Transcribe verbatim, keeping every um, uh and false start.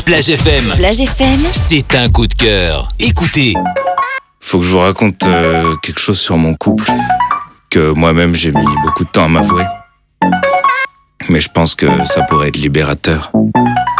Plage F M. Plage F M. C'est un coup de cœur. Écoutez. Faut que je vous raconte euh, quelque chose sur mon couple que moi-même j'ai mis beaucoup de temps à m'avouer. Mais je pense que ça pourrait être libérateur.